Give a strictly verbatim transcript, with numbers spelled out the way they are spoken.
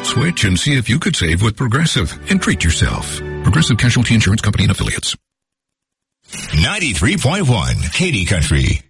Switch and see if you could save with Progressive and treat yourself. Progressive Casualty Insurance Company and Affiliates. ninety-three point one Katy Country.